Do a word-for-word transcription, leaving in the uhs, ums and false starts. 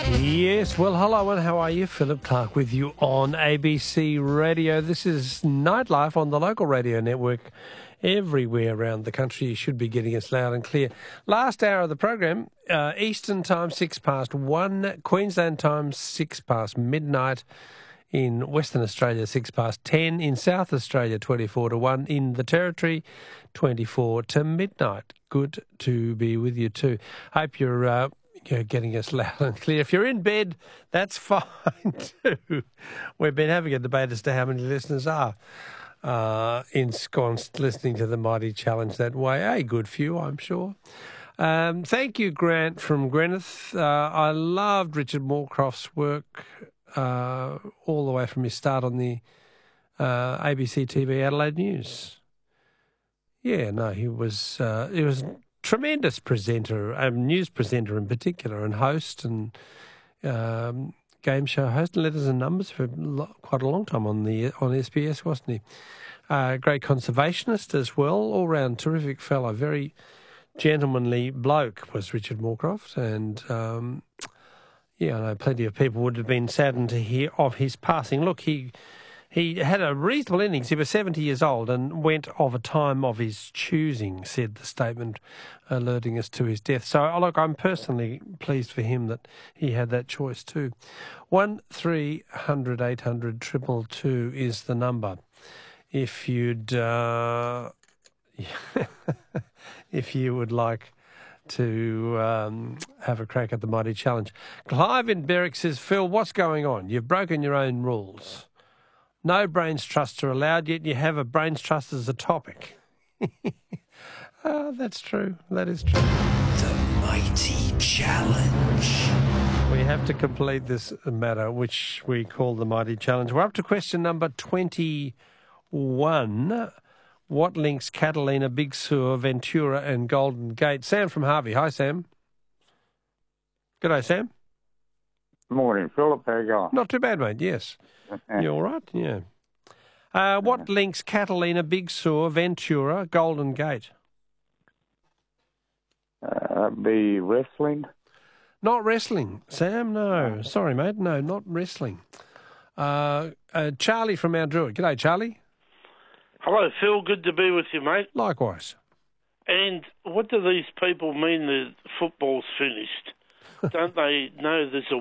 Yes, well, hello and how are you? Philip Clark with you on A B C Radio. This is Nightlife on the local radio network. Everywhere around the country, you should be getting us loud and clear. Last hour of the program, uh, Eastern time, six past one. Queensland time, six past midnight. In Western Australia, six past ten. In South Australia, twenty-four to one. In the Territory, twenty-four to midnight. Good to be with you too. Hope you're... Uh, You're getting us loud and clear. If you're in bed, that's fine too. We've been having a debate as to how many listeners are uh, ensconced listening to the Mighty Challenge that way. A good few, I'm sure. Um, thank you, Grant from Greenock. Uh, I loved Richard Moorcroft's work uh, all the way from his start on the uh, A B C T V Adelaide News. Yeah, no, he was. Uh, he was. Tremendous presenter, a news presenter in particular, and host and um, game show host, and letters and numbers for lo- quite a long time on the on S B S, wasn't he? Uh, great conservationist as well, all round terrific fellow, very gentlemanly bloke was Richard Moorcroft, and um, yeah, I know plenty of people would have been saddened to hear of his passing. Look, he. He had a reasonable innings. He was seventy years old and went of a time of his choosing, said the statement, alerting us to his death. So, oh, look, I'm personally pleased for him that he had that choice too. one three hundred eight hundred two two two is the number. If you'd, uh, if you would like to um, have a crack at the Mighty Challenge. Clive in Berwick says, Phil, what's going on? You've broken your own rules. No brains trusts are allowed, yet you have a brains trust as a topic. Oh, that's true. That is true. The Mighty Challenge. We have to complete this matter, which we call the Mighty Challenge. We're up to question number twenty-one. What links Catalina, Big Sur, Ventura and Golden Gate? Sam from Harvey. Hi, Sam. G'day, Sam. Morning, Philip. How you going? Not too bad, mate, yes. You all right? Yeah. Uh, what links Catalina, Big Sur, Ventura, Golden Gate? Uh, be wrestling. Not wrestling, Sam, no. Sorry, mate, no, not wrestling. Uh, uh, Charlie from Mount Druitt. G'day, Charlie. Hello, Phil. Good to be with you, mate. Likewise. And what do these people mean that football's finished? Don't they know there's a